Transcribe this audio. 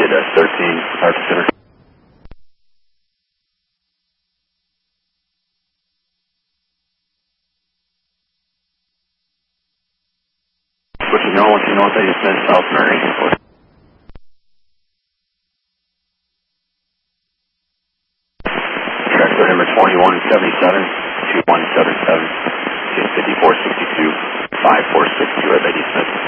Sunday-13, Arctic Center. Switching north, Eddie Smith, South Mary. Track number 2177, 2177, 5462, 5462 at Eddie Smith.